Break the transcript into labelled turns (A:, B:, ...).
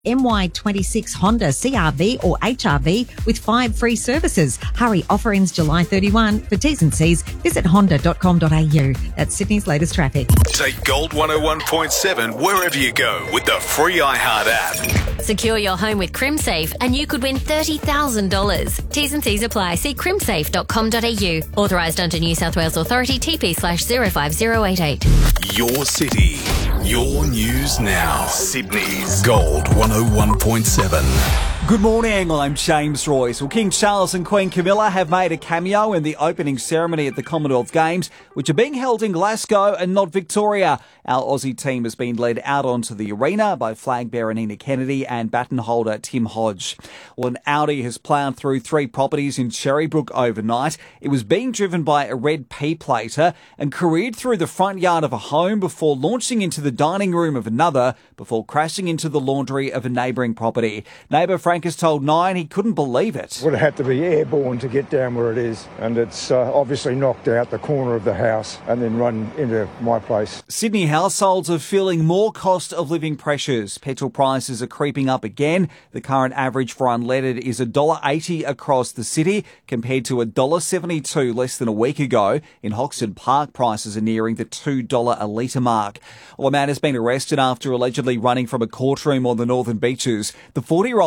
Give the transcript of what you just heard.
A: MY26 Honda CRV or HRV with 5 free services. Hurry, offer ends July 31. For T's and C's, visit honda.com.au. That's Sydney's latest traffic.
B: Take Gold 101.7 wherever you go with the free iHeart app.
C: Secure your home with CrimSafe and you could win $30,000. T's and C's apply. See crimsafe.com.au. Authorised under New South Wales Authority TP/05088.
B: Your city, your news now. Sydney's Gold 101.7.
D: Good morning, I'm James Royce. Well, King Charles and Queen Camilla have made a cameo in the opening ceremony at the Commonwealth Games, which are being held in Glasgow and not Victoria. Our Aussie team has been led out onto the arena by flag bearer Nina Kennedy and baton holder Tim Hodge. Well, an Audi has ploughed through 3 properties in Cherrybrook overnight. It was being driven by a red P-plater and careered through the front yard of a home before launching into the dining room of another before crashing into the laundry of a neighbouring property. Neighbour Frank has told Nine he couldn't believe it.
E: Would have had to be airborne to get down where it is, and it's obviously knocked out the corner of the house and then run into my place.
D: Sydney households are feeling more cost of living pressures. Petrol prices are creeping up again. The current average for unleaded is $1.80 across the city compared to $1.72 less than a week ago. In Hoxton Park, prices are nearing the $2 a litre mark. Well, a man has been arrested after allegedly running from a courtroom on the Northern Beaches. The 40-year-old